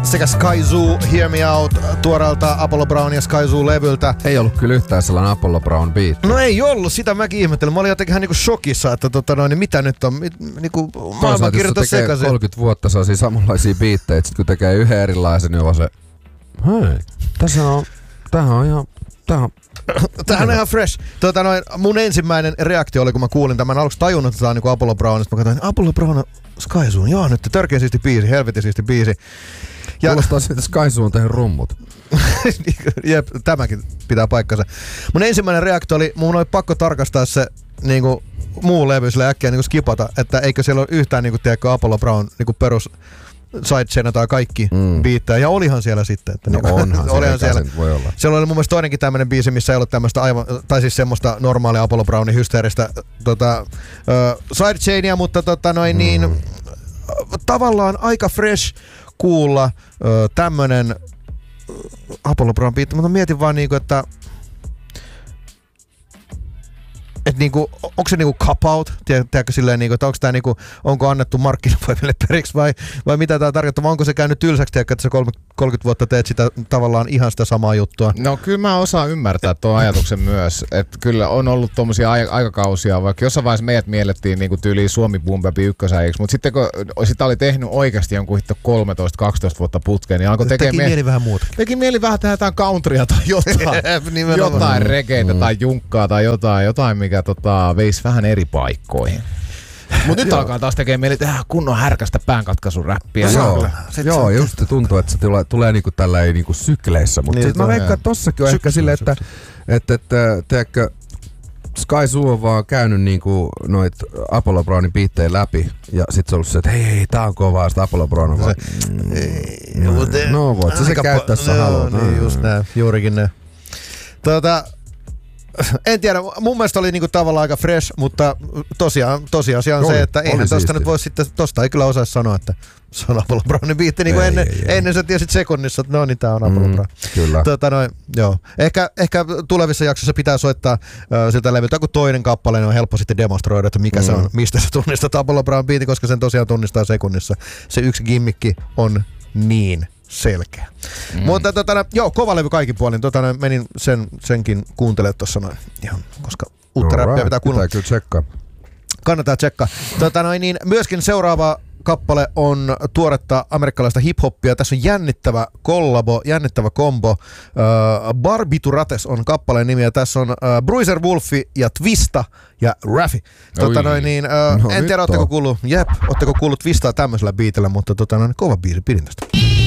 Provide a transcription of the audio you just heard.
sekä Sky Zoo, Hear Me Out, tuoreelta Apollo Brown ja Sky Zoo-levyltä. Ei ollut kyllä yhtään sellainen Apollo Brown beat. No ei ollut, sitä mäkin ihmettelin. Mä olin jotenkin ihan niinku shokissa, että niin mitä nyt on, niinku maailmankirjoitus sekaisin. 30 vuotta saa samanlaisia biittejä, sit kun tekee yhden erilaisen, niin on se, hei, tämähän on ihan fresh. Mun ensimmäinen reaktio oli, kun mä kuulin tämän, aluksi tajunnut, että tämä on niinku Apollo Brownista. Mä katsoin, Apollo Brown Sky Zoo, joo nyt, törkeä siisti biisi, helvetin siisti biisi. Kuulostaa siitä, että Sky Zoo on tehnyt rummut. Jep, tämäkin pitää paikkansa. Mun ensimmäinen reaktio oli, mun oli pakko tarkastaa se niinku muu levy sille äkkiä niinku skipata, että eikö siellä ole yhtään niinku tiedäkö Apollo Brown niinku perus sidechaina tai kaikki biittejä, ja olihan siellä sitten. Että no onhan siellä. Voi olla. Siellä oli mun mielestä toinenkin tämmönen biisi, missä ei ollut tämmöistä aivan, tai siis semmoista normaalia Apollo Brownin hysteeristä sidechainia, mutta niin tavallaan aika fresh kuulla tämmönen Apollo Brown biitti, mutta mietin vaan niinku, että niinku, onko se niinku cop out, tiedätkö silleen niinku, että onko tää niinku, onko annettu markkinavoimille periksi vai mitä tää tarkoittaa, vai onko se käynyt tylsäksi, tiedätkö, että sä 30 vuotta teet sitä tavallaan ihan sitä samaa juttua? No kyllä mä osaan ymmärtää tuon ajatuksen myös, että kyllä on ollut tommosia aikakausia, vaikka jossain vaiheessa meidät miellettiin niinku tyyliin Suomi Boom Bapin ykkösäjiksi, mutta sitten kun sitä oli tehnyt oikeasti jonkun 13-12 vuotta putkeen, niin alkoi tekee mieli vähän muuta. Teki mieli vähän tehdä jotain countrya tai jotain regeitä tai junkkaa tai jotain mikä veisi vähän eri paikkoihin. Mutta nyt alkaa taas tekee mieli tehdä kunnon härkästä päänkatkaisun-räppiä. Joo, just se tuntuu, että se tulee niinku tälleen niinku sykleissä. Mutta niin, mä veikkaan, että tossakin on ehkä silleen, että tiedätkö, Sky Zoo on vaan käynyt niinku noit Apollo Brownin biittejä läpi. Ja sit se on ollut se, että hei, tää on kovaa, sitä Apollo Brown on vaan. No voit sä se käyttää, jos sä haluat. Niin just näin, juurikin näin. En tiedä, mun mielestä oli niinku tavallaan aika fresh, mutta tosiasia on se, että eihän tosta nyt voi sitten, tosta ei kyllä osaisi sanoa, että se on Apollo Brownin biitti, niin kuin ennen sä tiesit sekunnissa, että no niin, tää on Apollo Brown. Kyllä. Joo. Ehkä tulevissa jaksoissa pitää soittaa siltä levyltä, kun toinen kappale, niin on helppo sitten demonstroida, että mikä se on, mistä sä tunnistat Apollo Brown biitti, koska sen tosiaan tunnistaa sekunnissa. Se yksi gimmikki on niin selkeä. Mutta kova levy kaikin puolin. Menin senkin kuuntelemaan tuossa noin. Ihan, koska uutta räppiä pitää kuunnella. Pitää kyllä tsekkaa. Kannattaa tsekkaa. Myöskin seuraava kappale on tuoretta amerikkalaista hip-hoppia. Tässä on jännittävä kombo. Barbiturates on kappaleen nimi, ja tässä on Bruiser Wolfi ja Twista ja Raffi. En tiedä, ootteko kuullut Twistaa tämmöisellä biitillä, mutta kova biisi, pidin tästä.